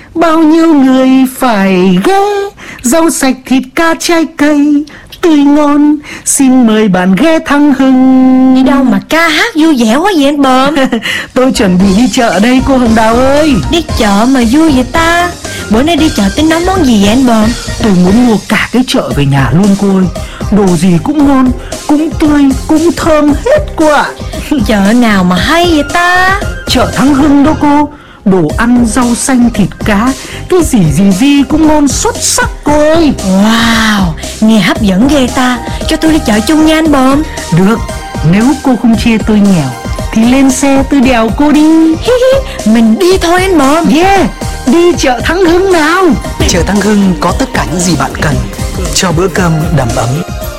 bao nhiêu người phải ghé. Rau sạch thịt cá trái cây tươi ngon, xin mời bạn ghé Thăng Hưng. Đi đâu mà ca hát vui vẻ quá vậy anh Bờm? Tôi chuẩn bị đi chợ đây cô Hồng Đào ơi. Đi chợ mà vui vậy ta? Bữa nay đi chợ tính nấu món gì vậy anh Bờm? Tôi muốn mua cả cái chợ về nhà luôn cô ơi. Đồ gì cũng ngon, cũng tươi, cũng thơm hết cô ạ. Chợ nào mà hay vậy ta? Chợ Thăng Hưng đó cô. Đồ ăn, rau xanh, thịt cá, cái gì cũng ngon xuất sắc cô ơi. Wow, nghe hấp dẫn ghê ta. Cho tôi đi chợ chung nha anh Bờm. Được, nếu cô không chê tôi nghèo thì lên xe tôi đèo cô đi. Mình đi thôi anh Bờm. Yeah, đi chợ Thăng Hưng nào. Chợ Thăng Hưng có tất cả những gì bạn cần cho bữa cơm đầm ấm.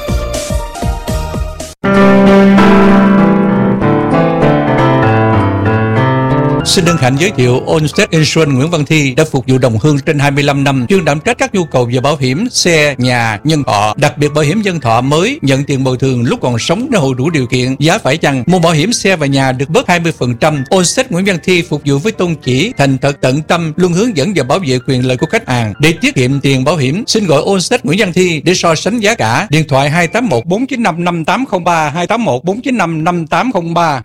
Xin hân hạnh giới thiệu Allstate Insurance Nguyễn Văn Thi đã phục vụ đồng hương trên 25 năm, chuyên đảm trách các nhu cầu về bảo hiểm xe, nhà, nhân thọ, đặc biệt bảo hiểm nhân thọ mới nhận tiền bồi thường lúc còn sống nếu hộ đủ điều kiện, giá phải chăng. Mua bảo hiểm xe và nhà được bớt 20%. Allstate Nguyễn Văn Thi phục vụ với tôn chỉ thành thật tận tâm, luôn hướng dẫn và bảo vệ quyền lợi của khách hàng. Để tiết kiệm tiền bảo hiểm, xin gọi Allstate Nguyễn Văn Thi để so sánh giá cả. Điện thoại 281 495 5803 281 495 5803.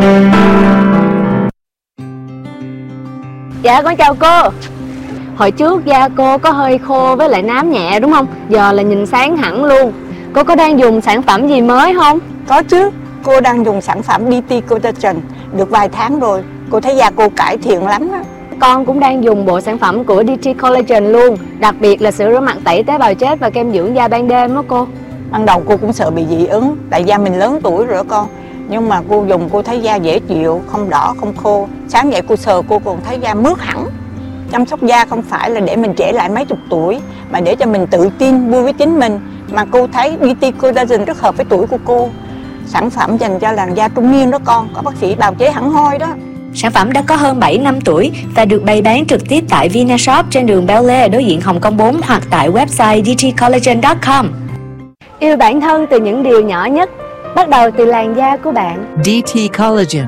Dạ con chào cô. Hồi trước da cô có hơi khô với lại nám nhẹ đúng không? Giờ là nhìn sáng hẳn luôn. Cô có đang dùng sản phẩm gì mới không? Có chứ, cô đang dùng sản phẩm DT Collagen được vài tháng rồi. Cô thấy da cô cải thiện lắm đó. Con cũng đang dùng bộ sản phẩm của DT Collagen luôn. Đặc biệt là sữa rửa mặt tẩy tế bào chết và kem dưỡng da ban đêm đó cô. Ban đầu cô cũng sợ bị dị ứng, tại da mình lớn tuổi rồi đó con. Nhưng mà cô dùng cô thấy da dễ chịu, không đỏ, không khô. Sáng dậy cô sờ cô còn thấy da mướt hẳn. Chăm sóc da không phải là để mình trẻ lại mấy chục tuổi, mà để cho mình tự tin, vui với chính mình. Mà cô thấy DT Collagen rất hợp với tuổi của cô. Sản phẩm dành cho làn da trung niên đó con, có bác sĩ bào chế hẳn hoi đó. Sản phẩm đã có hơn 7 năm tuổi và được bày bán trực tiếp tại Vinashop trên đường Bel Air đối diện Hồng Kông 4 hoặc tại website dtcollagen.com. Yêu bản thân từ những điều nhỏ nhất, bắt đầu từ làn da của bạn. DT Collagen.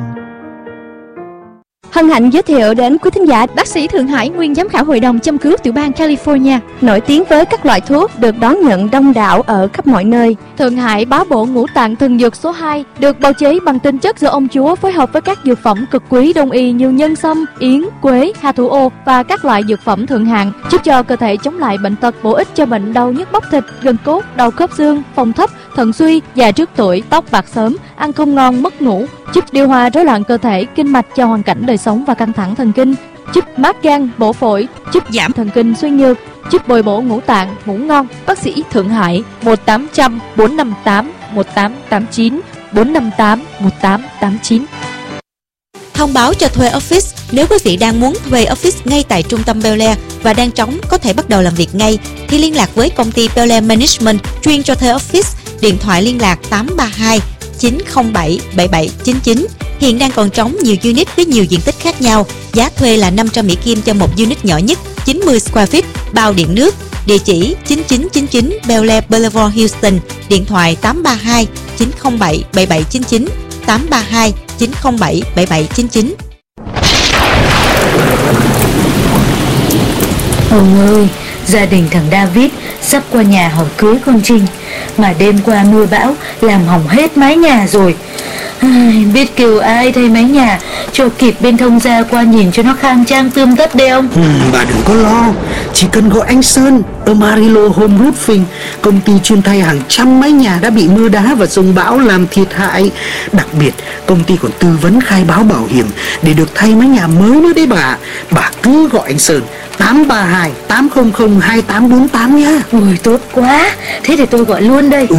Hân hạnh giới thiệu đến quý thính giả bác sĩ Thượng Hải, nguyên giám khảo hội đồng châm cứu tiểu bang California, nổi tiếng với các loại thuốc được đón nhận đông đảo ở khắp mọi nơi. Thượng Hải bá bộ ngũ tạng thần dược số 2, được bào chế bằng tinh chất do ông chúa phối hợp với các dược phẩm cực quý đông y như nhân sâm, yến, quế, hà thủ ô và các loại dược phẩm thượng hạng, giúp cho cơ thể chống lại bệnh tật, bổ ích cho bệnh đau nhức bắp thịt, gân cốt, đau khớp xương, phong thấp, thận suy, già trước tuổi, tóc bạc sớm, ăn không ngon, mất ngủ, giúp điều hòa rối loạn cơ thể, kinh mạch cho hoàn cảnh đời sống và căng thẳng thần kinh, giúp mát gan, bổ phổi, giúp giảm thần kinh suy nhược, giúp bồi bổ ngũ tạng, ngủ ngon. Bác sĩ Thượng Hải 1800 458 1889 458 1889. Thông báo cho thuê office. Nếu quý vị đang muốn thuê office ngay tại trung tâm Bel Air và đang trống có thể bắt đầu làm việc ngay, thì liên lạc với công ty Bel Air Management chuyên cho thuê office. Điện thoại liên lạc 832 907 7799. Hiện đang còn trống nhiều unit với nhiều diện tích khác nhau. Giá thuê là 500 Mỹ Kim cho một unit nhỏ nhất, 90 square feet, bao điện nước. Địa chỉ 9999 Bel Air Boulevard, Houston. Điện thoại 832 907 7799 832 907 7799. Ông ơi, gia đình thằng David sắp qua nhà hỏi cưới con Trinh, mà đêm qua mưa bão làm hỏng hết mái nhà rồi. Biết kêu ai thay mái nhà cho kịp bên thông gia qua nhìn cho nó khang trang tươm tất đây ông. Bà đừng có lo, chỉ cần gọi anh Sơn ở Marilo Home Roofing, công ty chuyên thay hàng trăm mái nhà đã bị mưa đá và dông bão làm thiệt hại. Đặc biệt công ty còn tư vấn khai báo bảo hiểm để được thay mái nhà mới nữa đấy bà. Bà cứ gọi anh Sơn 832 800 2848 nhá. Ôi tốt quá, thế thì tôi gọi luôn đây.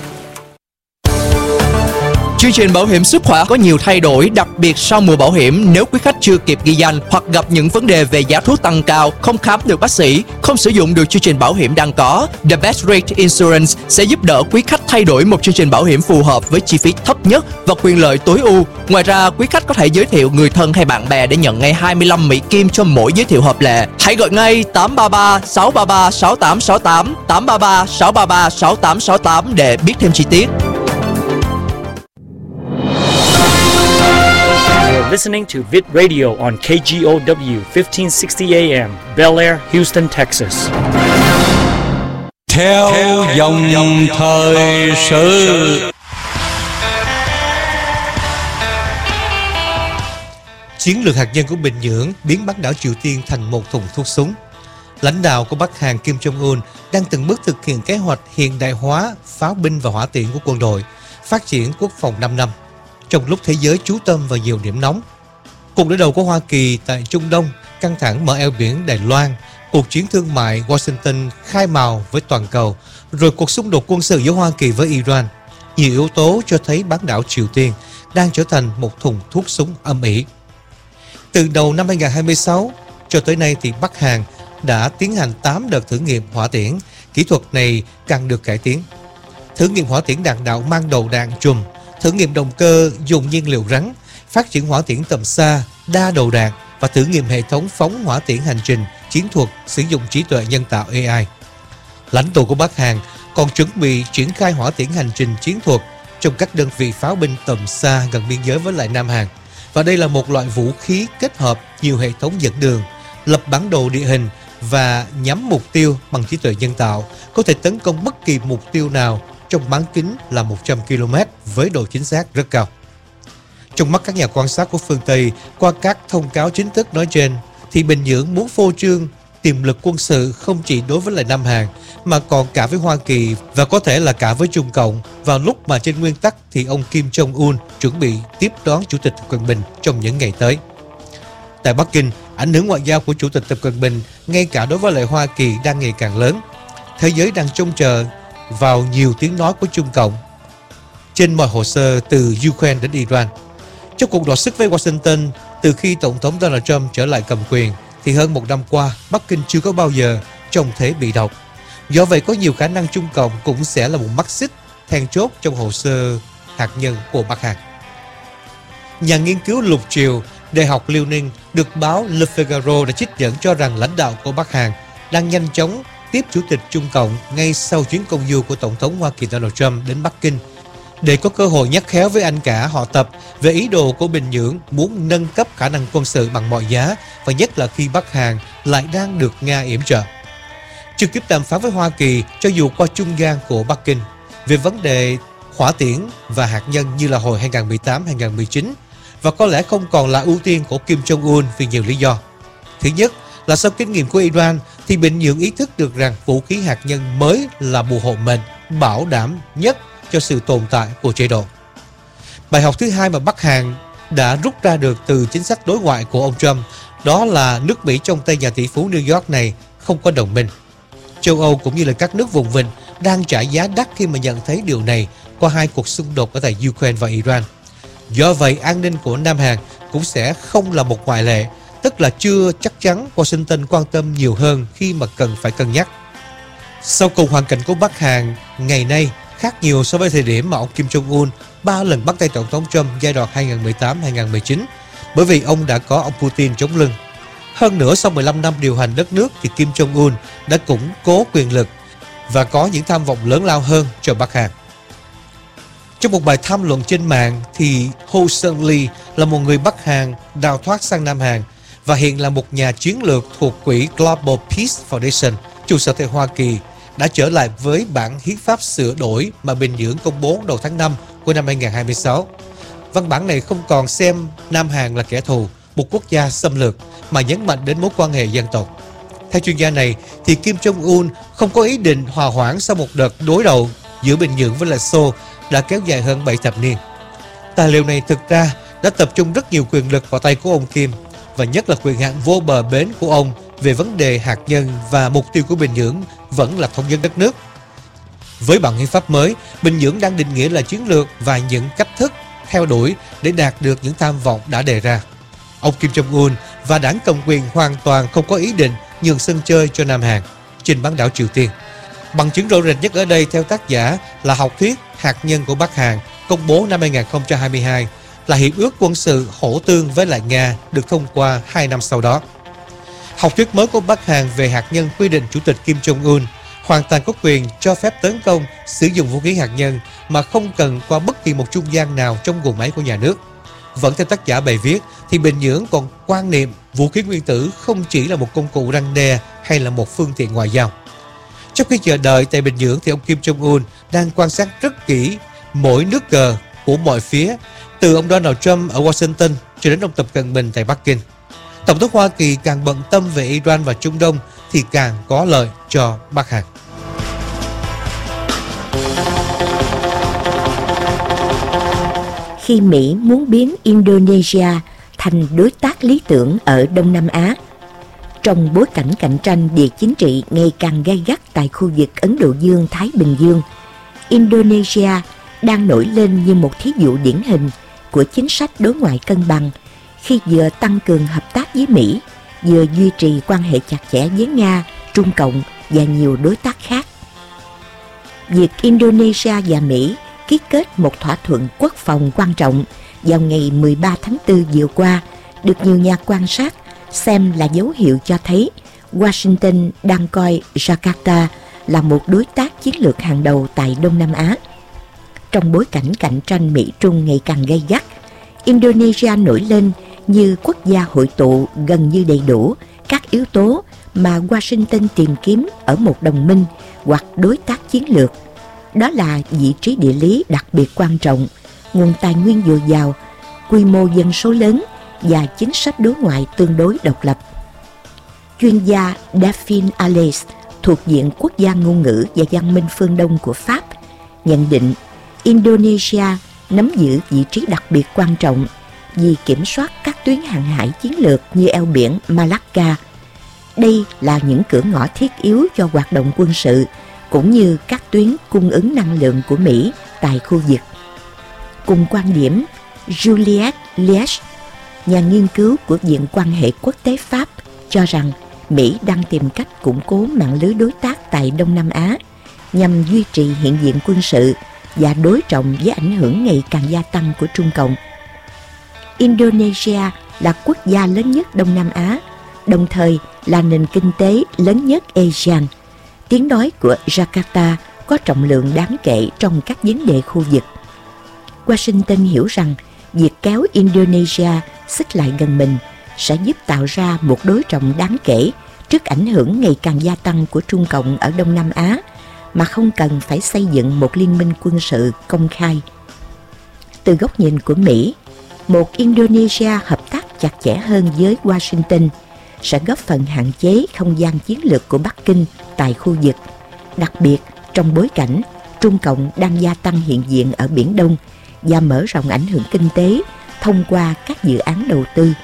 Chương trình bảo hiểm sức khỏe có nhiều thay đổi, đặc biệt sau mùa bảo hiểm. Nếu quý khách chưa kịp ghi danh hoặc gặp những vấn đề về giá thuốc tăng cao, không khám được bác sĩ, không sử dụng được chương trình bảo hiểm đang có, The Best Rate Insurance sẽ giúp đỡ quý khách thay đổi một chương trình bảo hiểm phù hợp với chi phí thấp nhất và quyền lợi tối ưu. Ngoài ra, quý khách có thể giới thiệu người thân hay bạn bè để nhận ngay 25 Mỹ Kim cho mỗi giới thiệu hợp lệ. Hãy gọi ngay 833 633 6868 833 633 6868 để biết thêm chi tiết. listening to Vid Radio on KGOW 1560 AM, Bel Air, Houston, Texas. Theo dòng thời sự. Chiến lược hạt nhân của Bình Nhưỡng biến bán đảo Triều Tiên thành một thùng thuốc súng. Lãnh đạo của Bắc Hàn Kim Jong-un đang từng bước thực hiện kế hoạch hiện đại hóa pháo binh và hỏa tiễn của quân đội, phát triển quốc phòng 5 năm, trong lúc thế giới chú tâm vào nhiều điểm nóng. Cuộc đối đầu của Hoa Kỳ tại Trung Đông, căng thẳng mở eo biển Đài Loan, cuộc chiến thương mại Washington khai mào với toàn cầu, rồi cuộc xung đột quân sự giữa Hoa Kỳ với Iran. Nhiều yếu tố cho thấy bán đảo Triều Tiên đang trở thành một thùng thuốc súng âm ỉ. Từ đầu năm 2026 cho tới nay thì Bắc Hàn đã tiến hành 8 đợt thử nghiệm hỏa tiễn. Kỹ thuật này càng được cải tiến. Thử nghiệm hỏa tiễn đạn đạo mang đầu đạn chùm, thử nghiệm động cơ dùng nhiên liệu rắn, phát triển hỏa tiễn tầm xa, đa đầu đạn và thử nghiệm hệ thống phóng hỏa tiễn hành trình, chiến thuật sử dụng trí tuệ nhân tạo AI. Lãnh tụ của Bắc Hàn còn chuẩn bị triển khai hỏa tiễn hành trình chiến thuật trong các đơn vị pháo binh tầm xa gần biên giới với lại Nam Hàn. Và đây là một loại vũ khí kết hợp nhiều hệ thống dẫn đường, lập bản đồ địa hình và nhắm mục tiêu bằng trí tuệ nhân tạo, có thể tấn công bất kỳ mục tiêu nào trong bán kính là 100 km với độ chính xác rất cao. Trong mắt các nhà quan sát của phương Tây, qua các thông cáo chính thức nói trên, thì Bình Nhưỡng muốn phô trương tiềm lực quân sự không chỉ đối với lại Nam Hàn, mà còn cả với Hoa Kỳ và có thể là cả với Trung Cộng, vào lúc mà trên nguyên tắc thì ông Kim Jong-un chuẩn bị tiếp đón Chủ tịch Tập Cận Bình trong những ngày tới. Tại Bắc Kinh, ảnh hưởng ngoại giao của Chủ tịch Tập Cận Bình ngay cả đối với lại Hoa Kỳ đang ngày càng lớn. Thế giới đang trông chờ vào nhiều tiếng nói của Trung Cộng trên mọi hồ sơ từ Ukraine đến Iran. Trong cuộc đọ sức với Washington từ khi Tổng thống Donald Trump trở lại cầm quyền, thì hơn một năm qua, Bắc Kinh chưa có bao giờ trông thế bị động. Do vậy, có nhiều khả năng Trung Cộng cũng sẽ là một mắt xích then chốt trong hồ sơ hạt nhân của Bắc Hàn. Nhà nghiên cứu lục triều Đại học Liêu Ninh được báo Le Figaro đã trích dẫn cho rằng lãnh đạo của Bắc Hàn đang nhanh chóng tiếp Chủ tịch Trung Cộng ngay sau chuyến công du của Tổng thống Hoa Kỳ Donald Trump đến Bắc Kinh, để có cơ hội nhắc khéo với anh cả họ Tập về ý đồ của Bình Nhưỡng muốn nâng cấp khả năng quân sự bằng mọi giá, và nhất là khi Bắc Hàn lại đang được Nga yểm trợ. Trực tiếp đàm phán với Hoa Kỳ cho dù qua trung gian của Bắc Kinh về vấn đề hỏa tiễn và hạt nhân như là hồi 2018-2019, và có lẽ không còn là ưu tiên của Kim Jong-un vì nhiều lý do. Thứ nhất là sau kinh nghiệm của Iran thì Bình Nhưỡng ý thức được rằng vũ khí hạt nhân mới là bùa hộ mệnh bảo đảm nhất cho sự tồn tại của chế độ. Bài học thứ hai mà Bắc Hàn đã rút ra được từ chính sách đối ngoại của ông Trump, đó là nước Mỹ trong tay nhà tỷ phú New York này không có đồng minh. Châu Âu cũng như là các nước vùng vịnh đang trả giá đắt khi mà nhận thấy điều này qua hai cuộc xung đột ở tại Ukraine và Iran. Do vậy, an ninh của Nam Hàn cũng sẽ không là một ngoại lệ, tức là chưa chắc chắn Washington quan tâm nhiều hơn khi mà cần phải cân nhắc. Sau cùng, hoàn cảnh của Bắc Hàn ngày nay khác nhiều so với thời điểm mà ông Kim Jong-un 3 lần bắt tay Tổng thống Trump giai đoạn 2018-2019, bởi vì ông đã có ông Putin chống lưng. Hơn nữa, sau 15 năm điều hành đất nước thì Kim Jong-un đã củng cố quyền lực và có những tham vọng lớn lao hơn cho Bắc Hàn. Trong một bài tham luận trên mạng thì Ho Seung Lee là một người Bắc Hàn đào thoát sang Nam Hàn và hiện là một nhà chiến lược thuộc quỹ Global Peace Foundation, trụ sở tại Hoa Kỳ, đã trở lại với bản hiến pháp sửa đổi mà Bình Nhưỡng công bố đầu tháng 5 của năm 2026. Văn bản này không còn xem Nam Hàn là kẻ thù, một quốc gia xâm lược, mà nhấn mạnh đến mối quan hệ dân tộc. Theo chuyên gia này, thì Kim Jong-un không có ý định hòa hoãn sau một đợt đối đầu giữa Bình Nhưỡng với Seoul đã kéo dài hơn 7 thập niên. Tài liệu này thực ra đã tập trung rất nhiều quyền lực vào tay của ông Kim, và nhất là quyền hạn vô bờ bến của ông về vấn đề hạt nhân, và mục tiêu của Bình Nhưỡng vẫn là thống nhất đất nước. Với bản hiến pháp mới, Bình Nhưỡng đang định nghĩa là chiến lược và những cách thức theo đuổi để đạt được những tham vọng đã đề ra. Ông Kim Jong-un và đảng cầm quyền hoàn toàn không có ý định nhường sân chơi cho Nam Hàn trên bán đảo Triều Tiên. Bằng chứng rõ rệt nhất ở đây theo tác giả là học thuyết hạt nhân của Bắc Hàn công bố năm 2022, là hiệp ước quân sự hỗ tương với lại Nga được thông qua 2 năm sau đó. Học thuyết mới của Bắc Hàn về hạt nhân quy định Chủ tịch Kim Jong-un hoàn toàn có quyền cho phép tấn công, sử dụng vũ khí hạt nhân mà không cần qua bất kỳ một trung gian nào trong guồng máy của nhà nước. Vẫn theo tác giả bài viết thì Bình Nhưỡng còn quan niệm vũ khí nguyên tử không chỉ là một công cụ răn đe hay là một phương tiện ngoại giao. Trong khi chờ đợi tại Bình Nhưỡng thì ông Kim Jong-un đang quan sát rất kỹ mỗi nước cờ của mọi phía, từ ông Donald Trump ở Washington cho đến ông Tập Cận Bình tại Bắc Kinh. Tổng thống Hoa Kỳ càng bận tâm về Iran và Trung Đông thì càng có lợi cho Bắc Hàn. Khi Mỹ muốn biến Indonesia thành đối tác lý tưởng ở Đông Nam Á, trong bối cảnh cạnh tranh địa chính trị ngày càng gay gắt tại khu vực Ấn Độ Dương-Thái Bình Dương, Indonesia đang nổi lên như một thí dụ điển hình của chính sách đối ngoại cân bằng khi vừa tăng cường hợp tác với Mỹ, vừa duy trì quan hệ chặt chẽ với Nga, Trung Cộng và nhiều đối tác khác. Việc Indonesia và Mỹ ký kết một thỏa thuận quốc phòng quan trọng vào ngày 13 tháng 4 vừa qua được nhiều nhà quan sát xem là dấu hiệu cho thấy Washington đang coi Jakarta là một đối tác chiến lược hàng đầu tại Đông Nam Á. Trong bối cảnh cạnh tranh Mỹ-Trung ngày càng gay gắt, Indonesia nổi lên như quốc gia hội tụ gần như đầy đủ các yếu tố mà Washington tìm kiếm ở một đồng minh hoặc đối tác chiến lược. Đó là vị trí địa lý đặc biệt quan trọng, nguồn tài nguyên dồi dào, quy mô dân số lớn và chính sách đối ngoại tương đối độc lập. Chuyên gia Delphine Allais thuộc Viện Quốc gia Ngôn ngữ và Văn minh phương Đông của Pháp nhận định Indonesia nắm giữ vị trí đặc biệt quan trọng vì kiểm soát các tuyến hàng hải chiến lược như eo biển Malacca. Đây là những cửa ngõ thiết yếu cho hoạt động quân sự cũng như các tuyến cung ứng năng lượng của Mỹ tại khu vực. Cùng quan điểm, Juliette Liège, nhà nghiên cứu của Viện quan hệ quốc tế Pháp, cho rằng Mỹ đang tìm cách củng cố mạng lưới đối tác tại Đông Nam Á nhằm duy trì hiện diện quân sự và đối trọng với ảnh hưởng ngày càng gia tăng của Trung Cộng. Indonesia là quốc gia lớn nhất Đông Nam Á, đồng thời là nền kinh tế lớn nhất ASEAN. Tiếng nói của Jakarta có trọng lượng đáng kể trong các vấn đề khu vực. Washington hiểu rằng việc kéo Indonesia xích lại gần mình sẽ giúp tạo ra một đối trọng đáng kể trước ảnh hưởng ngày càng gia tăng của Trung Cộng ở Đông Nam Á, mà không cần phải xây dựng một liên minh quân sự công khai. Từ góc nhìn của Mỹ, một Indonesia hợp tác chặt chẽ hơn với Washington sẽ góp phần hạn chế không gian chiến lược của Bắc Kinh tại khu vực, đặc biệt trong bối cảnh Trung Cộng đang gia tăng hiện diện ở Biển Đông và mở rộng ảnh hưởng kinh tế thông qua các dự án đầu tư.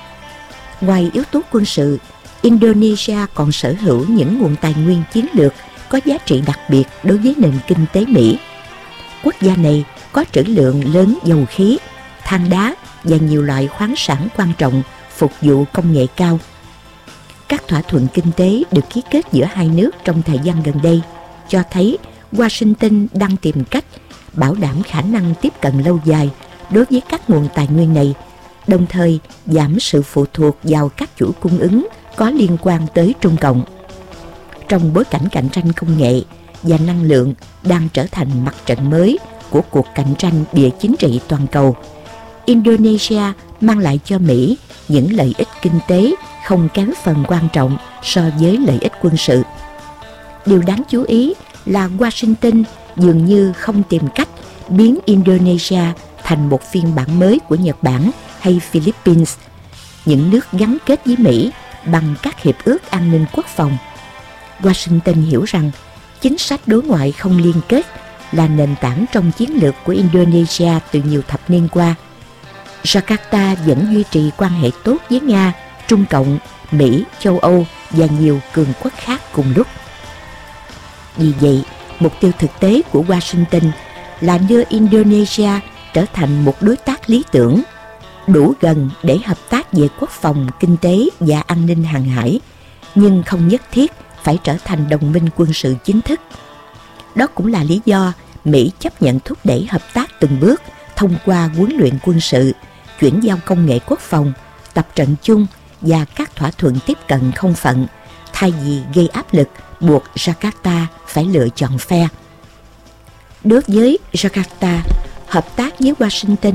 Ngoài yếu tố quân sự, Indonesia còn sở hữu những nguồn tài nguyên chiến lược có giá trị đặc biệt đối với nền kinh tế Mỹ. Quốc gia này có trữ lượng lớn dầu khí, than đá và nhiều loại khoáng sản quan trọng phục vụ công nghệ cao. Các thỏa thuận kinh tế được ký kết giữa hai nước trong thời gian gần đây cho thấy Washington đang tìm cách bảo đảm khả năng tiếp cận lâu dài đối với các nguồn tài nguyên này, đồng thời giảm sự phụ thuộc vào các chuỗi cung ứng có liên quan tới Trung Cộng. Trong bối cảnh cạnh tranh công nghệ và năng lượng đang trở thành mặt trận mới của cuộc cạnh tranh địa chính trị toàn cầu, Indonesia mang lại cho Mỹ những lợi ích kinh tế không kém phần quan trọng so với lợi ích quân sự. Điều đáng chú ý là Washington dường như không tìm cách biến Indonesia thành một phiên bản mới của Nhật Bản hay Philippines, những nước gắn kết với Mỹ bằng các hiệp ước an ninh quốc phòng. Washington hiểu rằng chính sách đối ngoại không liên kết là nền tảng trong chiến lược của Indonesia từ nhiều thập niên qua. Jakarta vẫn duy trì quan hệ tốt với Nga, Trung Cộng, Mỹ, châu Âu và nhiều cường quốc khác cùng lúc. Vì vậy, mục tiêu thực tế của Washington là đưa Indonesia trở thành một đối tác lý tưởng, đủ gần để hợp tác về quốc phòng, kinh tế và an ninh hàng hải, nhưng không nhất thiết phải trở thành đồng minh quân sự chính thức. Đó cũng là lý do Mỹ chấp nhận thúc đẩy hợp tác từng bước thông qua huấn luyện quân sự, chuyển giao công nghệ quốc phòng, tập trận chung và các thỏa thuận tiếp cận không phận, thay vì gây áp lực buộc Jakarta phải lựa chọn phe. Đối với Jakarta, hợp tác với Washington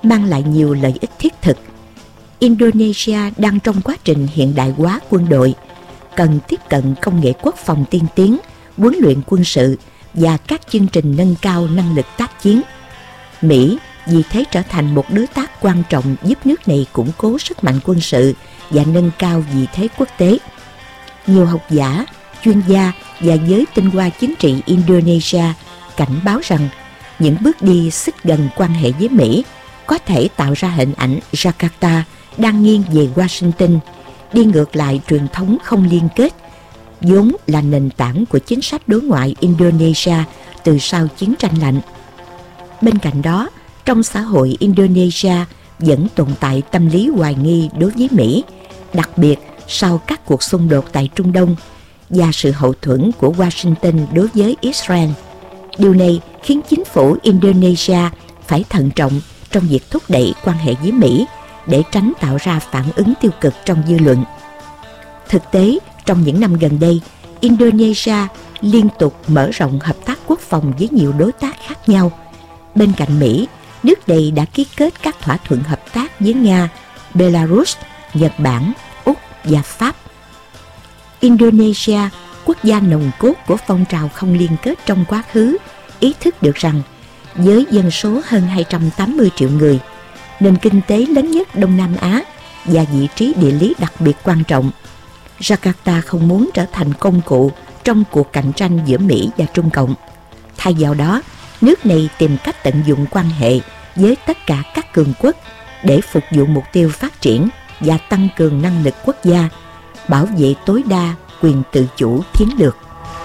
mang lại nhiều lợi ích thiết thực. Indonesia đang trong quá trình hiện đại hóa quân đội, cần tiếp cận công nghệ quốc phòng tiên tiến, huấn luyện quân sự và các chương trình nâng cao năng lực tác chiến. Mỹ vì thế trở thành một đối tác quan trọng giúp nước này củng cố sức mạnh quân sự và nâng cao vị thế quốc tế. Nhiều học giả, chuyên gia và giới tinh hoa chính trị Indonesia cảnh báo rằng những bước đi xích gần quan hệ với Mỹ có thể tạo ra hình ảnh Jakarta đang nghiêng về Washington, đi ngược lại truyền thống không liên kết, vốn là nền tảng của chính sách đối ngoại Indonesia từ sau chiến tranh lạnh. Bên cạnh đó, trong xã hội Indonesia vẫn tồn tại tâm lý hoài nghi đối với Mỹ, đặc biệt sau các cuộc xung đột tại Trung Đông và sự hậu thuẫn của Washington đối với Israel. Điều này khiến chính phủ Indonesia phải thận trọng trong việc thúc đẩy quan hệ với Mỹ để tránh tạo ra phản ứng tiêu cực trong dư luận. Thực tế, trong những năm gần đây, Indonesia liên tục mở rộng hợp tác quốc phòng với nhiều đối tác khác nhau. Bên cạnh Mỹ, nước này đã ký kết các thỏa thuận hợp tác với Nga, Belarus, Nhật Bản, Úc và Pháp. Indonesia, quốc gia nòng cốt của phong trào không liên kết trong quá khứ, ý thức được rằng với dân số hơn 280 triệu người, nền kinh tế lớn nhất Đông Nam Á và vị trí địa lý đặc biệt quan trọng, Jakarta không muốn trở thành công cụ trong cuộc cạnh tranh giữa Mỹ và Trung Cộng. Thay vào đó, nước này tìm cách tận dụng quan hệ với tất cả các cường quốc để phục vụ mục tiêu phát triển và tăng cường năng lực quốc gia, bảo vệ tối đa quyền tự chủ chiến lược.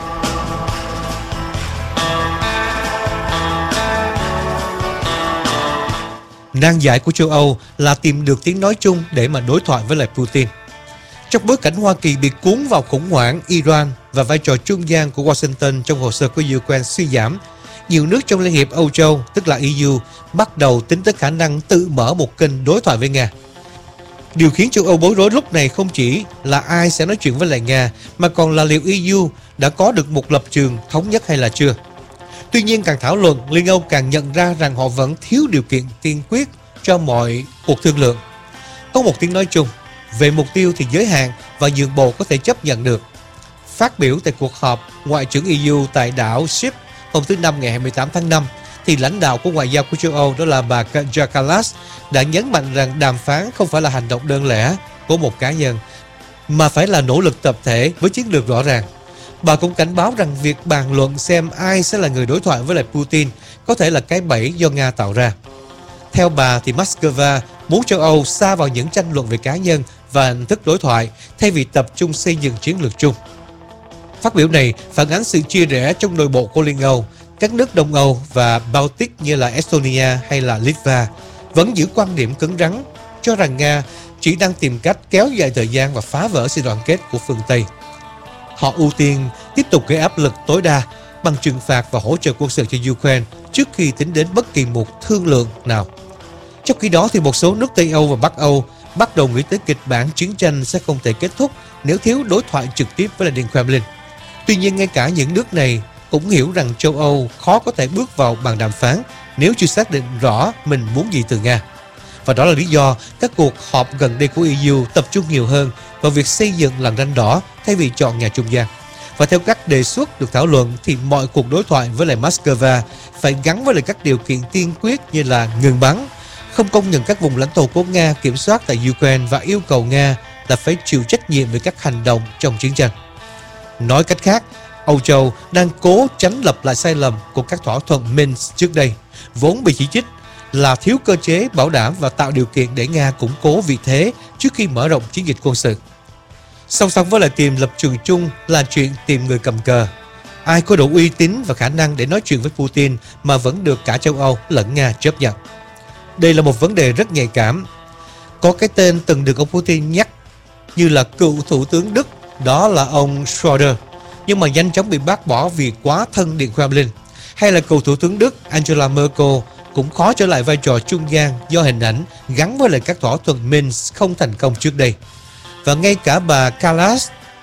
Nan giải của châu Âu là tìm được tiếng nói chung để mà đối thoại với lại Putin. Trong bối cảnh Hoa Kỳ bị cuốn vào khủng hoảng Iran và vai trò trung gian của Washington trong hồ sơ của Ukraine suy giảm, nhiều nước trong Liên hiệp Âu Châu, tức là EU, bắt đầu tính tới khả năng tự mở một kênh đối thoại với Nga. Điều khiến châu Âu bối rối lúc này không chỉ là ai sẽ nói chuyện với lại Nga, mà còn là liệu EU đã có được một lập trường thống nhất hay là chưa. Tuy nhiên, càng thảo luận, Liên Âu càng nhận ra rằng họ vẫn thiếu điều kiện tiên quyết cho mọi cuộc thương lượng. Có một tiếng nói chung, về mục tiêu thì giới hạn và nhượng bộ có thể chấp nhận được. Phát biểu tại cuộc họp Ngoại trưởng EU tại đảo Chypre hôm thứ Năm ngày 28 tháng 5, thì lãnh đạo của ngoại giao của châu Âu đó là bà Kaja Kallas đã nhấn mạnh rằng đàm phán không phải là hành động đơn lẻ của một cá nhân, mà phải là nỗ lực tập thể với chiến lược rõ ràng. Bà cũng cảnh báo rằng việc bàn luận xem ai sẽ là người đối thoại với lại Putin có thể là cái bẫy do Nga tạo ra. Theo bà thì Moscow muốn châu Âu sa vào những tranh luận về cá nhân và hình thức đối thoại thay vì tập trung xây dựng chiến lược chung. Phát biểu này phản ánh sự chia rẽ trong nội bộ của Liên Âu. Các nước Đông Âu và Baltic như là Estonia hay là Litva vẫn giữ quan điểm cứng rắn, cho rằng Nga chỉ đang tìm cách kéo dài thời gian và phá vỡ sự đoàn kết của phương Tây. Họ ưu tiên tiếp tục gây áp lực tối đa bằng trừng phạt và hỗ trợ quân sự cho Ukraine trước khi tính đến bất kỳ một thương lượng nào. Trong khi đó thì một số nước Tây Âu và Bắc Âu bắt đầu nghĩ tới kịch bản chiến tranh sẽ không thể kết thúc nếu thiếu đối thoại trực tiếp với lại Điện Kremlin. Tuy nhiên, ngay cả những nước này cũng hiểu rằng châu Âu khó có thể bước vào bàn đàm phán nếu chưa xác định rõ mình muốn gì từ Nga. Và đó là lý do các cuộc họp gần đây của EU tập trung nhiều hơn vào việc xây dựng lằn ranh đỏ thay vì chọn nhà trung gian. Và theo các đề xuất được thảo luận thì mọi cuộc đối thoại với lại Moscow phải gắn với lại các điều kiện tiên quyết như là ngừng bắn, không công nhận các vùng lãnh thổ của Nga kiểm soát tại Ukraine và yêu cầu Nga là phải chịu trách nhiệm về các hành động trong chiến tranh. Nói cách khác, Âu Châu đang cố tránh lặp lại sai lầm của các thỏa thuận Minsk trước đây, vốn bị chỉ trích là thiếu cơ chế bảo đảm và tạo điều kiện để Nga củng cố vị thế trước khi mở rộng chiến dịch quân sự. Song song với lại tìm lập trường chung là chuyện tìm người cầm cờ. Ai có đủ uy tín và khả năng để nói chuyện với Putin mà vẫn được cả châu Âu lẫn Nga chấp nhận. Đây là một vấn đề rất nhạy cảm. Có cái tên từng được ông Putin nhắc như là cựu thủ tướng Đức, đó là ông Schröder, nhưng mà nhanh chóng bị bác bỏ vì quá thân Điện Kremlin. Hay là cựu thủ tướng Đức Angela Merkel cũng khó trở lại vai trò trung gian do hình ảnh gắn với lại các thỏa thuận Minsk không thành công trước đây. Và ngay cả bà Kallas,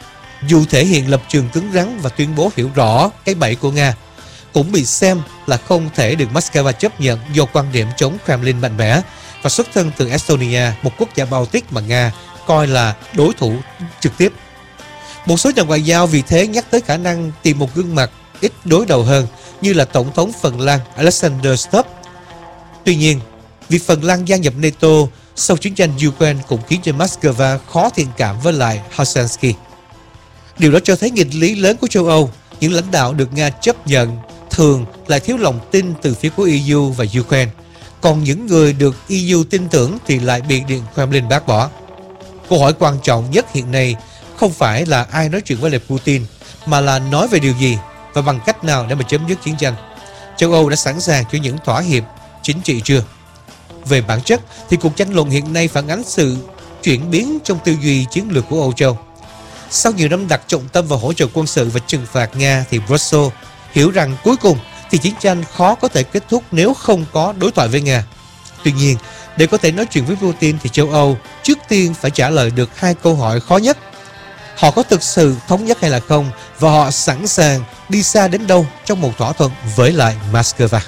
dù thể hiện lập trường cứng rắn và tuyên bố hiểu rõ cái bẫy của Nga, cũng bị xem là không thể được Moscow chấp nhận do quan điểm chống Kremlin mạnh mẽ, và xuất thân từ Estonia, một quốc gia Baltic mà Nga coi là đối thủ trực tiếp. Một số nhà ngoại giao vì thế nhắc tới khả năng tìm một gương mặt ít đối đầu hơn, như là Tổng thống Phần Lan Alexander Stubb. Tuy nhiên, việc Phần Lan gia nhập NATO sau chiến tranh Ukraine cũng khiến cho Moscow khó thiện cảm với lại Helsinki. Điều đó cho thấy nghịch lý lớn của châu Âu. Những lãnh đạo được Nga chấp nhận thường lại thiếu lòng tin từ phía của EU và Ukraine, còn những người được EU tin tưởng thì lại bị Điện Kremlin bác bỏ. Câu hỏi quan trọng nhất hiện nay không phải là ai nói chuyện với lại Putin, mà là nói về điều gì và bằng cách nào để mà chấm dứt chiến tranh. Châu Âu đã sẵn sàng cho những thỏa hiệp chính trị chưa? Về bản chất thì cuộc tranh luận hiện nay phản ánh sự chuyển biến trong tư duy chiến lược của Âu Châu. Sau nhiều năm đặt trọng tâm vào hỗ trợ quân sự và trừng phạt Nga thì Brussels hiểu rằng cuối cùng thì chiến tranh khó có thể kết thúc nếu không có đối thoại với Nga. Tuy nhiên, để có thể nói chuyện với Putin thì châu Âu trước tiên phải trả lời được hai câu hỏi khó nhất. Họ có thực sự thống nhất hay là không, và họ sẵn sàng đi xa đến đâu trong một thỏa thuận với lại Moscow.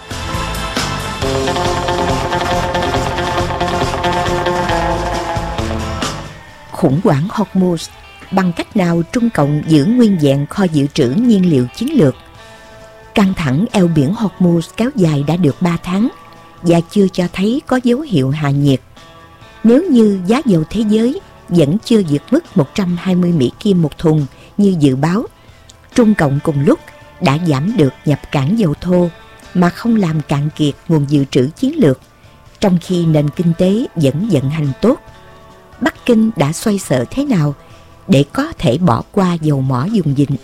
Khủng hoảng Hormuz, bằng cách nào Trung Cộng giữ nguyên vẹn kho dự trữ nhiên liệu chiến lược? Căng thẳng eo biển Hormuz kéo dài đã được 3 tháng và chưa cho thấy có dấu hiệu hạ nhiệt. Nếu như giá dầu thế giới vẫn chưa vượt mức 120 Mỹ Kim một thùng như dự báo, Trung Cộng cùng lúc đã giảm được nhập cảng dầu thô mà không làm cạn kiệt nguồn dự trữ chiến lược, trong khi nền kinh tế vẫn vận hành tốt. Bắc Kinh đã xoay sở thế nào để có thể bỏ qua dầu mỏ dùng vịnh?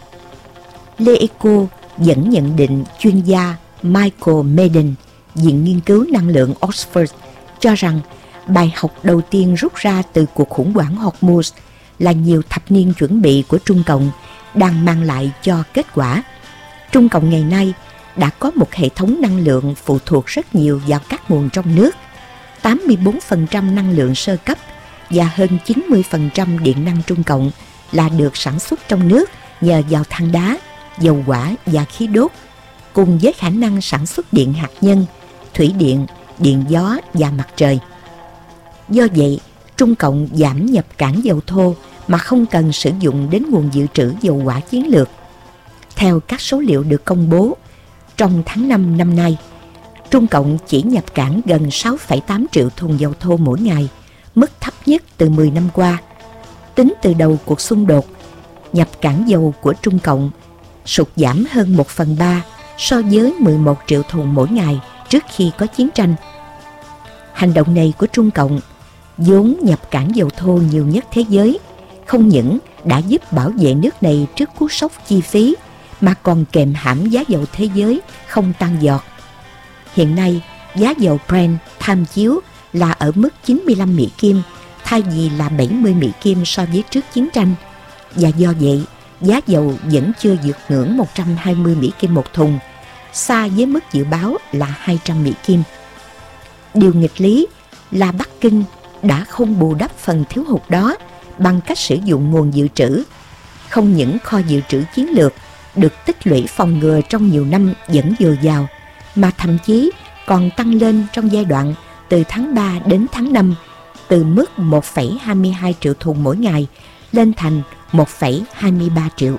Lê Eco vẫn nhận định chuyên gia Michael Madden, Viện Nghiên cứu Năng lượng Oxford, cho rằng bài học đầu tiên rút ra từ cuộc khủng hoảng Hormuz là nhiều thập niên chuẩn bị của Trung Cộng đang mang lại cho kết quả. Trung Cộng ngày nay đã có một hệ thống năng lượng phụ thuộc rất nhiều vào các nguồn trong nước. 84% năng lượng sơ cấp và hơn 90% điện năng Trung Cộng là được sản xuất trong nước nhờ vào than đá, dầu hỏa và khí đốt, cùng với khả năng sản xuất điện hạt nhân, thủy điện, điện gió và mặt trời. Do vậy, Trung Cộng giảm nhập cảng dầu thô mà không cần sử dụng đến nguồn dự trữ dầu hỏa chiến lược. Theo các số liệu được công bố, trong tháng 5 năm nay, Trung Cộng chỉ nhập cảng gần 6,8 triệu thùng dầu thô mỗi ngày, mức thấp nhất từ 10 năm qua. Tính từ đầu cuộc xung đột, nhập cảng dầu của Trung Cộng sụt giảm hơn 1/3 so với 11 triệu thùng mỗi ngày trước khi có chiến tranh. Hành động này của Trung Cộng, vốn nhập cảng dầu thô nhiều nhất thế giới, không những đã giúp bảo vệ nước này trước cú sốc chi phí, mà còn kềm hãm giá dầu thế giới không tăng giọt. Hiện nay, giá dầu Brent tham chiếu là ở mức 95 Mỹ Kim thay vì là 70 Mỹ Kim so với trước chiến tranh, và do vậy giá dầu vẫn chưa vượt ngưỡng 120 Mỹ Kim một thùng, xa với mức dự báo là 200 Mỹ Kim. Điều nghịch lý là Bắc Kinh đã không bù đắp phần thiếu hụt đó bằng cách sử dụng nguồn dự trữ. Không những kho dự trữ chiến lược được tích lũy phòng ngừa trong nhiều năm vẫn dồi dào, mà thậm chí còn tăng lên trong giai đoạn từ tháng 3 đến tháng 5, từ mức 1,22 triệu thùng mỗi ngày lên thành 1,23 triệu.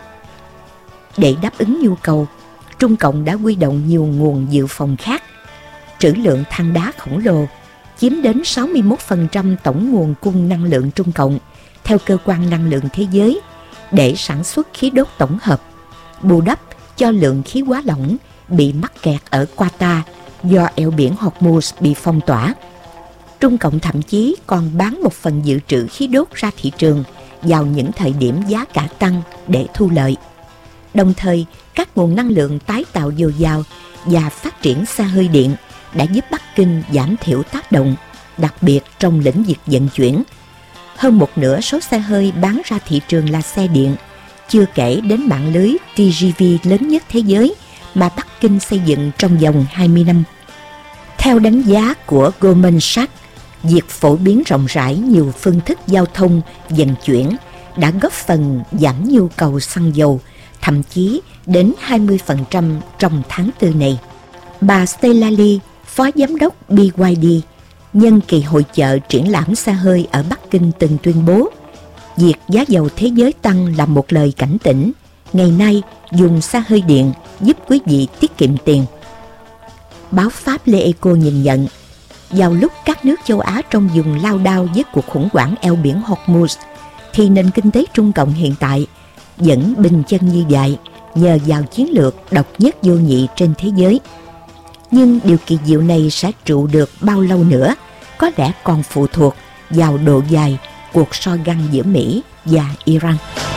Để đáp ứng nhu cầu, Trung Cộng đã huy động nhiều nguồn dự phòng khác. Trữ lượng than đá khổng lồ chiếm đến 61% tổng nguồn cung năng lượng Trung Cộng, theo Cơ quan Năng lượng Thế giới, để sản xuất khí đốt tổng hợp, bù đắp cho lượng khí hóa lỏng bị mắc kẹt ở Qatar do eo biển Hormuz bị phong tỏa. Trung Cộng thậm chí còn bán một phần dự trữ khí đốt ra thị trường vào những thời điểm giá cả tăng để thu lợi. Đồng thời, các nguồn năng lượng tái tạo dồi dào và phát triển xe hơi điện đã giúp Bắc Kinh giảm thiểu tác động, đặc biệt trong lĩnh vực vận chuyển. Hơn một nửa số xe hơi bán ra thị trường là xe điện, chưa kể đến mạng lưới TGV lớn nhất thế giới mà Bắc Kinh xây dựng trong vòng 20 năm. Theo đánh giá của Goldman Sachs, việc phổ biến rộng rãi nhiều phương thức giao thông, vận chuyển đã góp phần giảm nhu cầu xăng dầu, thậm chí đến 20% trong tháng 4 này. Bà Stella Lee, Phó Giám đốc BYD, nhân kỳ hội chợ triển lãm xe hơi ở Bắc Kinh từng tuyên bố việc giá dầu thế giới tăng là một lời cảnh tỉnh. Ngày nay, dùng xe hơi điện giúp quý vị tiết kiệm tiền. Báo Pháp Le Eco nhìn nhận, vào lúc các nước châu Á trong vùng lao đao với cuộc khủng hoảng eo biển Hormuz, thì nền kinh tế Trung Cộng hiện tại vẫn bình chân như vậy nhờ vào chiến lược độc nhất vô nhị trên thế giới. Nhưng điều kỳ diệu này sẽ trụ được bao lâu nữa có lẽ còn phụ thuộc vào độ dài cuộc so găng giữa Mỹ và Iran.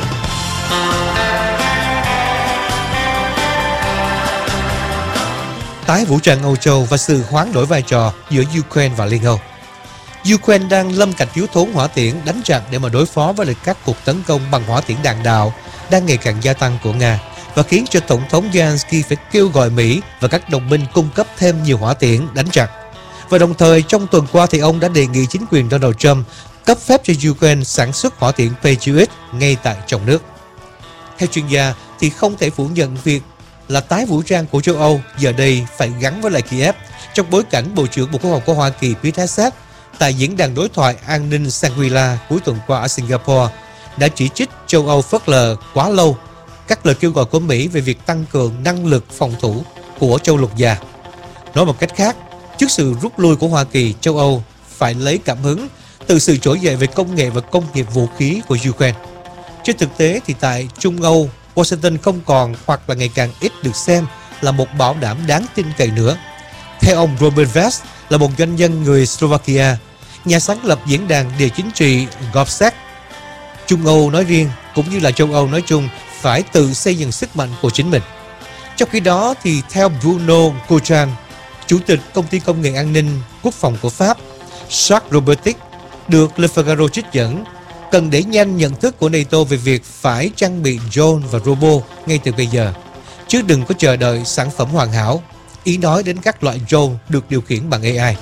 Tái vũ trang Âu Châu và sự hoán đổi vai trò giữa Ukraine và Liên Âu. Ukraine đang lâm cảnh thiếu thốn hỏa tiễn đánh chặn để mà đối phó với các cuộc tấn công bằng hỏa tiễn đạn đạo đang ngày càng gia tăng của Nga, và khiến cho Tổng thống Zelensky phải kêu gọi Mỹ và các đồng minh cung cấp thêm nhiều hỏa tiễn đánh chặn. Và đồng thời trong tuần qua thì ông đã đề nghị chính quyền Donald Trump cấp phép cho Ukraine sản xuất hỏa tiễn Patriot ngay tại trong nước. Theo chuyên gia thì không thể phủ nhận việc là tái vũ trang của châu Âu giờ đây phải gắn với lại Kiev, trong bối cảnh Bộ trưởng Bộ Quốc phòng của Hoa Kỳ Pete Hegseth tại diễn đàn đối thoại an ninh Shangri-La cuối tuần qua ở Singapore đã chỉ trích châu Âu phớt lờ quá lâu các lời kêu gọi của Mỹ về việc tăng cường năng lực phòng thủ của châu lục già. Nói một cách khác, trước sự rút lui của Hoa Kỳ, châu Âu phải lấy cảm hứng từ sự trỗi dậy về công nghệ và công nghiệp vũ khí của Ukraine. Trên thực tế thì tại Trung Âu, Washington không còn hoặc là ngày càng ít được xem là một bảo đảm đáng tin cậy nữa. Theo ông Robert Vest, là một doanh nhân người Slovakia, nhà sáng lập diễn đàn địa chính trị GovSec, Trung Âu nói riêng cũng như là châu Âu nói chung phải tự xây dựng sức mạnh của chính mình. Trong khi đó thì theo Bruno Cochan, chủ tịch công ty công nghệ an ninh quốc phòng của Pháp, Shark Robotics, được Le Figaro trích dẫn, cần đẩy nhanh nhận thức của NATO về việc phải trang bị drone và robot ngay từ bây giờ, chứ đừng có chờ đợi sản phẩm hoàn hảo. Ý nói đến các loại drone được điều khiển bằng AI.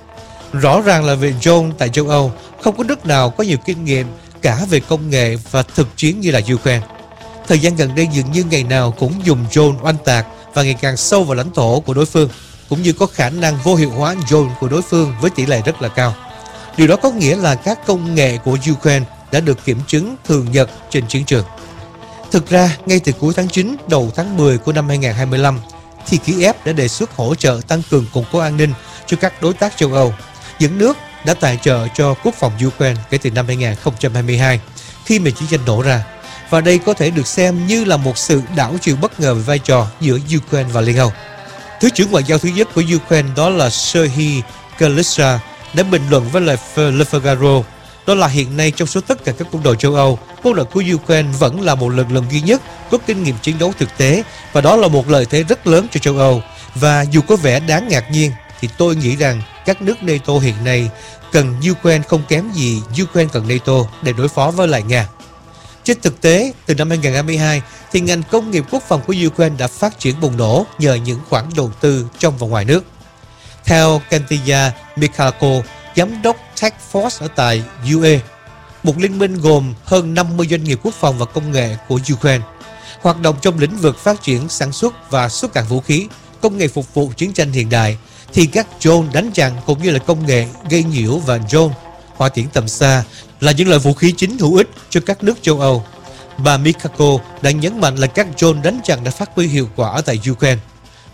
Rõ ràng là về drone tại châu Âu, không có nước nào có nhiều kinh nghiệm cả về công nghệ và thực chiến như là Ukraine. Thời gian gần đây dường như ngày nào cũng dùng drone oanh tạc và ngày càng sâu vào lãnh thổ của đối phương, cũng như có khả năng vô hiệu hóa drone của đối phương với tỷ lệ rất là cao. Điều đó có nghĩa là các công nghệ của Ukraine đã được kiểm chứng thường nhật trên chiến trường. Thực ra, ngay từ cuối tháng 9, đầu tháng 10 của năm 2025, thì Kiev đã đề xuất hỗ trợ tăng cường củng cố an ninh cho các đối tác châu Âu, những nước đã tài trợ cho quốc phòng Ukraine kể từ năm 2022, khi mà chiến tranh nổ ra. Và đây có thể được xem như là một sự đảo chiều bất ngờ về vai trò giữa Ukraine và Liên Âu. Thứ trưởng ngoại giao thứ nhất của Ukraine, đó là Serhiy Kalysha, đã bình luận với Le Figaro, đó là hiện nay trong số tất cả các quân đội châu Âu, quân đội của Ukraine vẫn là một lực lượng duy nhất có kinh nghiệm chiến đấu thực tế, và đó là một lợi thế rất lớn cho châu Âu. Và dù có vẻ đáng ngạc nhiên thì tôi nghĩ rằng các nước NATO hiện nay cần Ukraine không kém gì Ukraine cần NATO để đối phó với lại Nga. Trên thực tế, từ năm 2022 thì ngành công nghiệp quốc phòng của Ukraine đã phát triển bùng nổ nhờ những khoản đầu tư trong và ngoài nước. Theo Kentia Mikhalko, giám đốc Tech Force ở tại UA, một liên minh gồm hơn 50 doanh nghiệp quốc phòng và công nghệ của Ukraine, hoạt động trong lĩnh vực phát triển, sản xuất và xuất cảng vũ khí, công nghệ phục vụ chiến tranh hiện đại, thì các drone đánh chặn cũng như là công nghệ gây nhiễu và drone hỏa tiễn tầm xa là những loại vũ khí chính hữu ích cho các nước châu Âu. Bà Mikhalko đã nhấn mạnh là các drone đánh chặn đã phát huy hiệu quả ở tại Ukraine.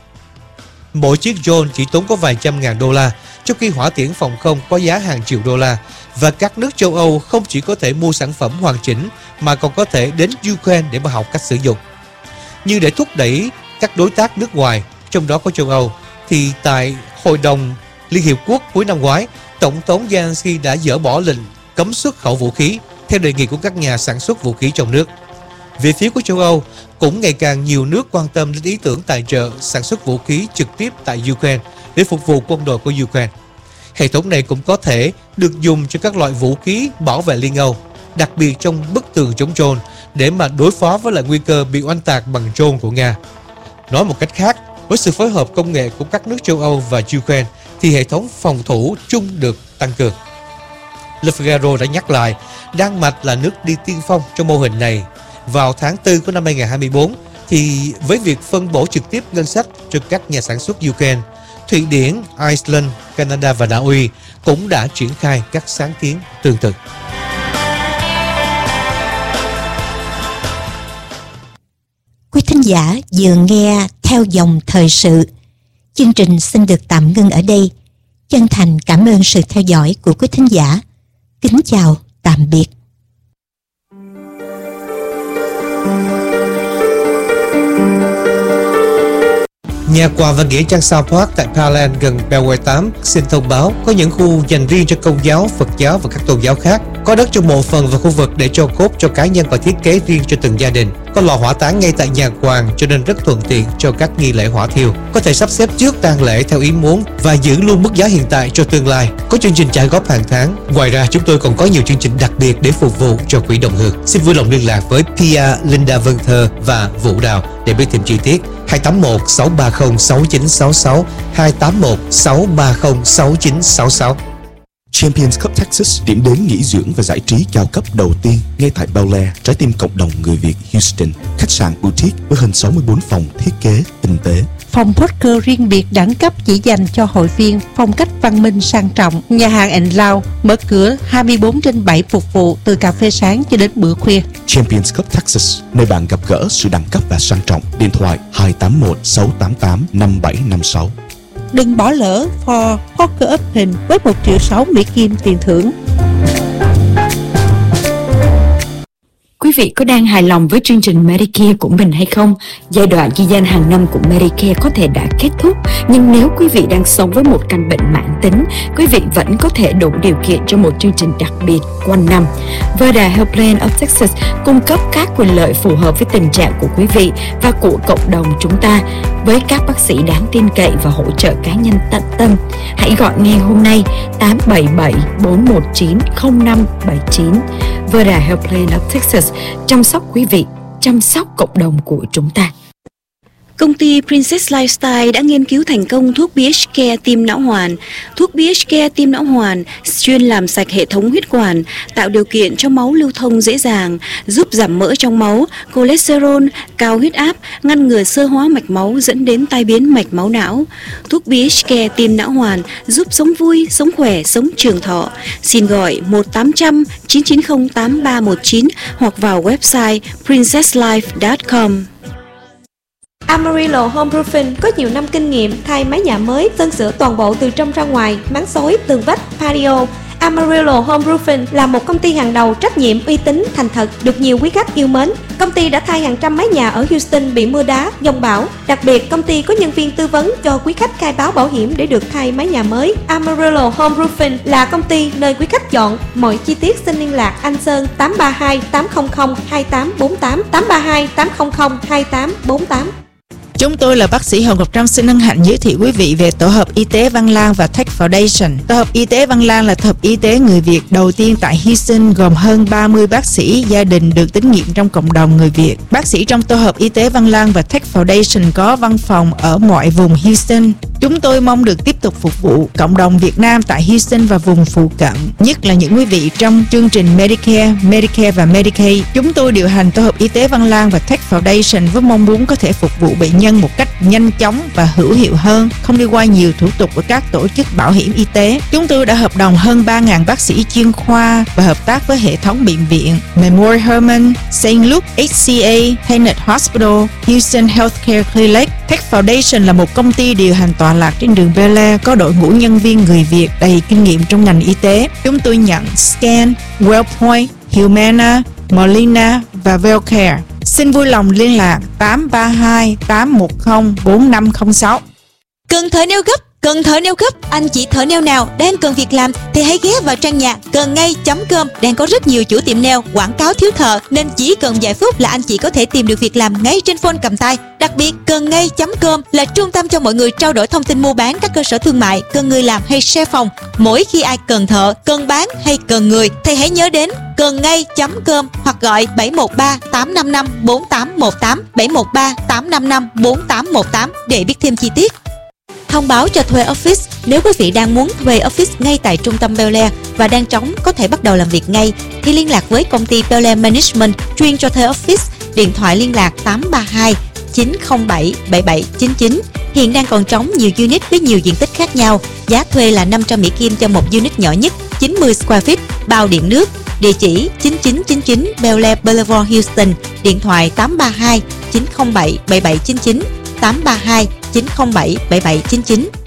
Mỗi chiếc drone chỉ tốn có vài trăm ngàn đô la, trong khi hỏa tiễn phòng không có giá hàng triệu đô la. Và các nước châu Âu không chỉ có thể mua sản phẩm hoàn chỉnh mà còn có thể đến Ukraine để mà học cách sử dụng. Như để thúc đẩy các đối tác nước ngoài, trong đó có châu Âu, thì tại Hội đồng Liên Hiệp Quốc cuối năm ngoái, Tổng thống Zelensky đã dỡ bỏ lệnh cấm xuất khẩu vũ khí theo đề nghị của các nhà sản xuất vũ khí trong nước. Về phía của châu Âu, cũng ngày càng nhiều nước quan tâm đến ý tưởng tài trợ sản xuất vũ khí trực tiếp tại Ukraine để phục vụ quân đội của Ukraine. Hệ thống này cũng có thể được dùng cho các loại vũ khí bảo vệ Liên Âu, đặc biệt trong bức tường chống drone để mà đối phó với lại nguy cơ bị oanh tạc bằng drone của Nga. Nói một cách khác, với sự phối hợp công nghệ của các nước châu Âu và Ukraine thì hệ thống phòng thủ chung được tăng cường. Le Figaro đã nhắc lại, Đan Mạch là nước đi tiên phong trong mô hình này. Vào tháng 4 của năm 2024 thì với việc phân bổ trực tiếp ngân sách cho các nhà sản xuất Ukraine, Thụy Điển, Iceland, Canada và Na Uy cũng đã triển khai các sáng kiến tương tự. Quý thính giả vừa nghe Theo dòng thời sự. Chương trình xin được tạm ngưng ở đây. Chân thành cảm ơn sự theo dõi của quý thính giả. Kính chào, tạm biệt. Nhà quà và nghĩa trang South Park tại Parkland gần Beltway 8 xin thông báo có những khu dành riêng cho Công giáo, Phật giáo và các tôn giáo khác. Có đất trong mộ phần và khu vực để cho cốt cho cá nhân và thiết kế riêng cho từng gia đình. Có lò hỏa táng ngay tại nhà quàng cho nên rất thuận tiện cho các nghi lễ hỏa thiêu. Có thể sắp xếp trước tang lễ theo ý muốn và giữ luôn mức giá hiện tại cho tương lai. Có chương trình trả góp hàng tháng. Ngoài ra chúng tôi còn có nhiều chương trình đặc biệt để phục vụ cho quỹ đồng hương. Xin vui lòng liên lạc với Pia, Linda Vân Thơ và Vũ Đào để biết thêm chi tiết. 281 630 6966 281 630 6966. Champions Cup Texas, điểm đến nghỉ dưỡng và giải trí cao cấp đầu tiên ngay tại Bel Air, trái tim cộng đồng người Việt Houston. Khách sạn boutique với hơn 64 phòng thiết kế tinh tế. Phòng poker riêng biệt đẳng cấp chỉ dành cho hội viên, phong cách văn minh sang trọng. Nhà hàng & Lounge mở cửa 24/7 phục vụ từ cà phê sáng cho đến bữa khuya. Champions Cup Texas, nơi bạn gặp gỡ sự đẳng cấp và sang trọng. Điện thoại 281 688 5756. Đừng bỏ lỡ For Poker Open với 1,6 triệu Mỹ Kim tiền thưởng. Quý vị có đang hài lòng với chương trình Medicare của mình hay không? Giai đoạn ghi danh hàng năm của Medicare có thể đã kết thúc, nhưng nếu quý vị đang sống với một căn bệnh mãn tính, quý vị vẫn có thể đủ điều kiện cho một chương trình đặc biệt quanh năm. Verda Health Plan of Texas cung cấp các quyền lợi phù hợp với tình trạng của quý vị và của cộng đồng chúng ta, với các bác sĩ đáng tin cậy và hỗ trợ cá nhân tận tâm. Hãy gọi ngay hôm nay 877 419 0579. Verda Health Plan of Texas, chăm sóc quý vị, chăm sóc cộng đồng của chúng ta. Công ty Princess Lifestyle đã nghiên cứu thành công thuốc BH Care tim não hoàn. Thuốc BH Care tim não hoàn chuyên làm sạch hệ thống huyết quản, tạo điều kiện cho máu lưu thông dễ dàng, giúp giảm mỡ trong máu, cholesterol, cao huyết áp, ngăn ngừa xơ hóa mạch máu dẫn đến tai biến mạch máu não. Thuốc BH Care tim não hoàn giúp sống vui, sống khỏe, sống trường thọ. Xin gọi 1-800-990-8319 hoặc vào website princesslife.com. Amarillo Home Roofing có nhiều năm kinh nghiệm thay mái nhà mới, sơn sửa toàn bộ từ trong ra ngoài, máng xối, tường vách, patio. Amarillo Home Roofing là một công ty hàng đầu, trách nhiệm, uy tín, thành thật, được nhiều quý khách yêu mến. Công ty đã thay hàng trăm mái nhà ở Houston bị mưa đá, giông bão. Đặc biệt, công ty có nhân viên tư vấn cho quý khách khai báo bảo hiểm để được thay mái nhà mới. Amarillo Home Roofing là công ty nơi quý khách chọn. Mọi chi tiết xin liên lạc anh Sơn 832 800 2848 832 800 2848. Chúng tôi là bác sĩ Hồng Ngọc Trâm xin hân hạnh giới thiệu quý vị về Tổ hợp Y tế Văn Lang và Tech Foundation. Tổ hợp Y tế Văn Lang là tổ hợp y tế người Việt đầu tiên tại Houston, gồm hơn 30 bác sĩ gia đình được tín nhiệm trong cộng đồng người Việt. Bác sĩ trong Tổ hợp Y tế Văn Lang và Tech Foundation có văn phòng ở mọi vùng Houston. Chúng tôi mong được tiếp tục phục vụ cộng đồng Việt Nam tại Houston và vùng phụ cận, nhất là những quý vị trong chương trình Medicare và Medicaid. Chúng tôi điều hành Tổ hợp Y tế Văn Lang và Tech Foundation với mong muốn có thể phục vụ bệnh nhân một cách nhanh chóng và hữu hiệu hơn, không đi qua nhiều thủ tục của các tổ chức bảo hiểm y tế. Chúng tôi đã hợp đồng hơn 3.000 bác sĩ chuyên khoa và hợp tác với hệ thống bệnh viện Memorial Hermann, St. Luke, HCA, Tenet Hospital, Houston Healthcare Clinic. Tech Foundation là một công ty điều hành tọa lạc trên đường Bel Air, có đội ngũ nhân viên người Việt đầy kinh nghiệm trong ngành y tế. Chúng tôi nhận Scan, Wellpoint, Humana, Molina và Wellcare. Xin vui lòng liên lạc 832 810 4506. Cần thợ neo gấp, cần thợ neo gấp. Anh chị thợ neo nào đang cần việc làm thì hãy ghé vào trang nhà cầnnngay.com. Đang có rất nhiều chủ tiệm neo quảng cáo thiếu thợ, nên chỉ cần vài phút là anh chị có thể tìm được việc làm ngay trên phone cầm tay. Đặc biệt, cầnnngay.com là trung tâm cho mọi người trao đổi thông tin mua bán các cơ sở thương mại, cần người làm hay share phòng. Mỗi khi ai cần thợ, cần bán hay cần người thì hãy nhớ đến cầnnngay.com hoặc gọi 713 855 4818 713 855 4818 để biết thêm chi tiết. Thông báo cho thuê office. Nếu quý vị đang muốn thuê office ngay tại trung tâm Bel Air và đang trống có thể bắt đầu làm việc ngay thì liên lạc với công ty Bel Air Management chuyên cho thuê office. Điện thoại liên lạc 832 907 7799. Hiện đang còn trống nhiều unit với nhiều diện tích khác nhau. Giá thuê là 500 Mỹ Kim cho một unit nhỏ nhất, 90 square feet, bao điện nước. Địa chỉ 9999 Bel Air Boulevard, Houston. Điện thoại 832 907 7799, 832 907 7799.